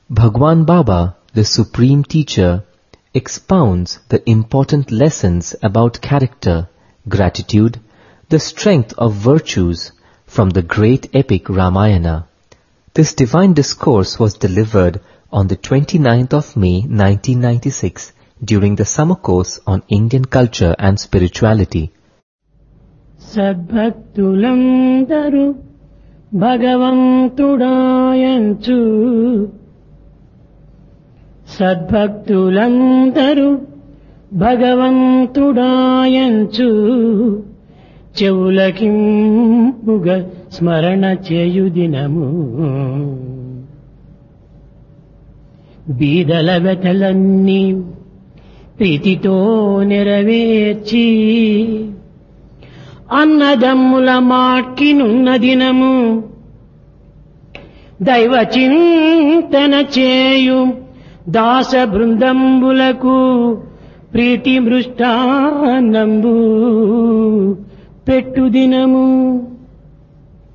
Bhagwan Baba, the Supreme Teacher, expounds the important lessons about character, gratitude, the strength of virtues from the great epic Ramayana. This divine discourse was delivered on the 29th of May 1996 during the summer course on Indian culture and spirituality. సద్భక్తులందరూ భగవంతుడాయంచు సద్భక్తులందరూ భగవంతుడాయంచు చెవులకింపుగ స్మరణ చేయు దినము బీదల వ్యథలన్నీ ప్రీతితో నెరవేర్చి అన్నదమ్ముల మాట్కినున్న దినము దైవ చింతన చేయు దాస బృందంబులకు ప్రీతి మృష్టాన్నంబు పెట్టు దినము.